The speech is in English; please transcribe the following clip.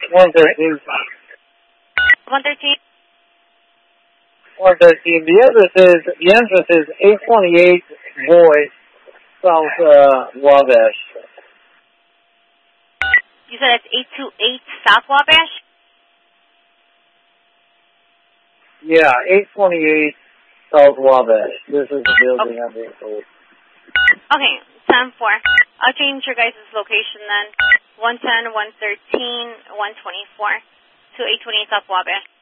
113. 113. 113. The entrance is 828 Boyd, South Wabash. You said it's 828 South Wabash? Yeah, 828 South Wabash. This is the building I'm being told. Okay, 10-4. I'll change your guys' location then. 110, 113, 124 to 828 South Wabash.